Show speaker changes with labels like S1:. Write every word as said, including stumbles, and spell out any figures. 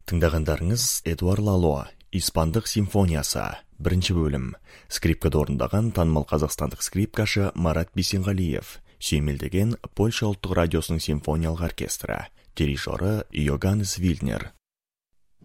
S1: Тыңдағандарыңыз Эдуард Лалуа, Испандық симфониясы, бірінші бөлім. Скрипкада орындаған танымал қазақстандық скрипкашы Марат Бисенғалиев, сүйемелдеген Польша ұлттық радиосының симфониялық оркестрі, дирижері Йоганнес Вильнер.